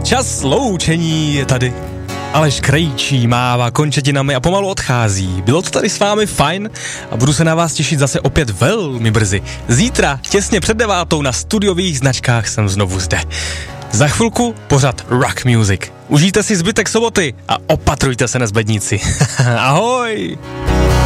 Čas loučení je tady. Aleš Krejčí mává končetinami a pomalu odchází. Bylo to tady s vámi fajn a budu se na vás těšit zase opět velmi brzy. Zítra, těsně před 9:00 na Studiových značkách jsem znovu zde. Za chvilku pořad Rock Music. Užijte si zbytek soboty a opatrujte se, nezbedníci. Ahoj!